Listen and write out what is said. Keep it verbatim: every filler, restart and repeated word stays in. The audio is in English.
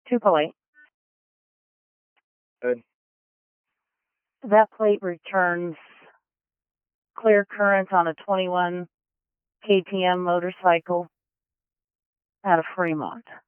two point. Good. That plate returns clear current on a twenty-one K T M motorcycle out of Fremont.